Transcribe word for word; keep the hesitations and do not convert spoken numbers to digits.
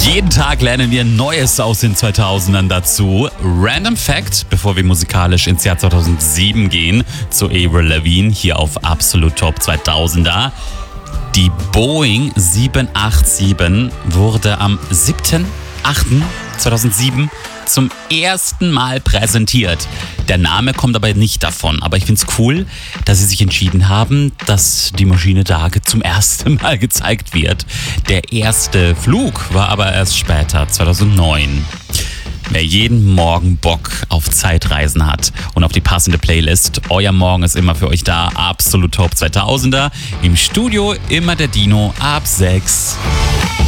Jeden Tag lernen wir Neues aus den zweitausendern dazu. Random Fact, bevor wir musikalisch ins Jahr zweitausendsieben gehen, zu Avril Lavigne hier auf Absolut Top zweitausender. Die Boeing sieben acht sieben wurde am siebten achten zweitausendsieben zum ersten Mal präsentiert. Der Name kommt aber nicht davon. Aber ich finde es cool, dass sie sich entschieden haben, dass die Maschine da zum ersten Mal gezeigt wird. Der erste Flug war aber erst später, zweitausendneun. Wer jeden Morgen Bock auf Zeitreisen hat und auf die passende Playlist, euer Morgen ist immer für euch da. Absolut Top zweitausender. Im Studio immer der Dino ab sechs.